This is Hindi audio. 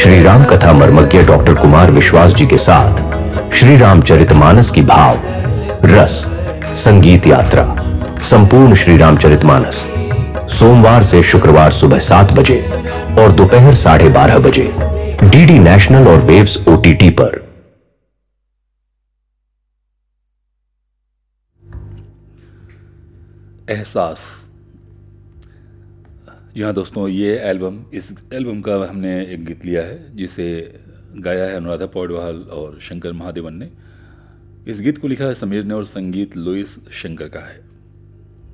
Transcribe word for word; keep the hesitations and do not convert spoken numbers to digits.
श्री राम कथा मर्मज्ञ डॉक्टर कुमार विश्वास जी के साथ श्री रामचरितमानस की भाव रस संगीत यात्रा संपूर्ण श्री रामचरितमानस सोमवार से शुक्रवार सुबह सात बजे और दोपहर साढ़े बारह बजे डीडी नेशनल और वेव्स ओटीटी पर। एहसास। जी हाँ दोस्तों, ये एल्बम इस एल्बम का हमने एक गीत लिया है जिसे गाया है अनुराधा पौडवाल और शंकर महादेवन ने। इस गीत को लिखा है समीर ने और संगीत लुइस शंकर का है।